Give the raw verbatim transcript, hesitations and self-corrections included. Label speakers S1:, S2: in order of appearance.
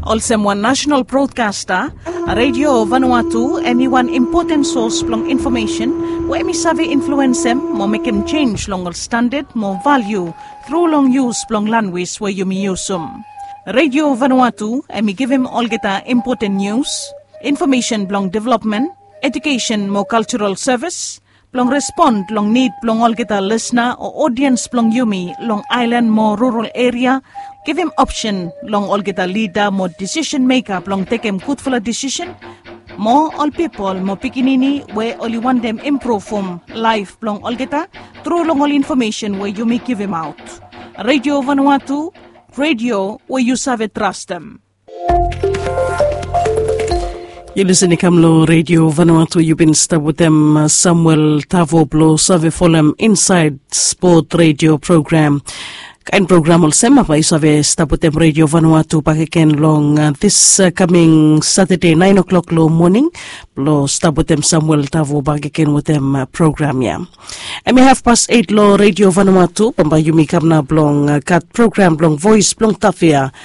S1: Also one national broadcaster, Radio Vanuatu, emi one important source plong information, where emi sabi influence them, mo make them change long standard, more value, through long use plong language where you may use them. Radio Vanuatu, emi give him all geta important news, information plong development, education more cultural service, plong respond long need plong all geta listener or audience plong yumi long island more rural area. Give him option long all get a leader, more decision maker, long take him good for a decision. More all people, more pikinini, where only want them improve from life, long all get a through long all information where you may give him out. Radio Vanuatu, radio where you serve trust them. You listen to Kamlo Radio Vanuatu. You've been stuck with them, uh, Samuel Tavoblo, Save Folem Inside Sport Radio Program. Kain program olsem apa isabe staputem Radio Vanuatu pakiken long uh, this uh, coming Saturday nine o'clock lo morning lo staputem Samuel Tavo pakiken wutem uh, program ya. Emi half past eight lo Radio Vanuatu pambayumi kamna blong uh, kat program blong voice blong tafia